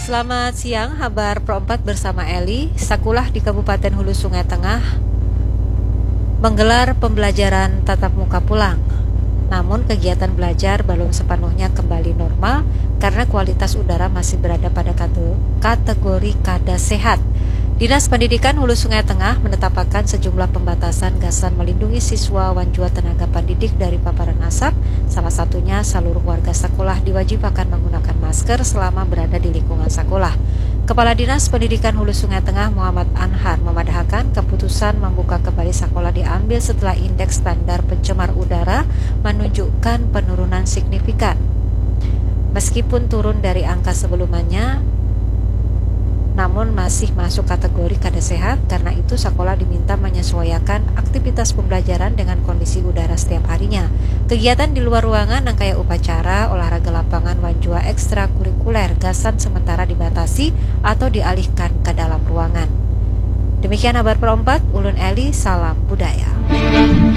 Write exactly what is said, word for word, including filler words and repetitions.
Selamat siang, Habar Pro empat bersama Eli. Sekolah di Kabupaten Hulu Sungai Tengah menggelar pembelajaran tatap muka pulang. Namun kegiatan belajar belum sepenuhnya kembali normal karena kualitas udara masih berada pada kategori kada sehat. Dinas Pendidikan Hulu Sungai Tengah menetapkan sejumlah pembatasan gasan melindungi siswa wanjua tenaga pendidik dari paparan asap. Salah satunya seluruh warga sekolah diwajibkan menggunakan masker selama berada di lingkungan sekolah. Kepala Dinas Pendidikan Hulu Sungai Tengah Muhammad Anhar memadahkan keputusan membuka kembali sekolah diambil setelah indeks standar pencemar udara menunjukkan penurunan signifikan. Meskipun turun dari angka sebelumnya, namun masih masuk kategori kada sehat. Karena itu sekolah diminta menyesuaikan aktivitas pembelajaran dengan kondisi udara setiap harinya. Kegiatan di luar ruangan angkaya upacara, olahraga lapangan wanjua ekstrakurikuler gasan sementara dibatasi atau dialihkan ke dalam ruangan. Demikian Habar Pro empat, Ulun Eli, salam budaya.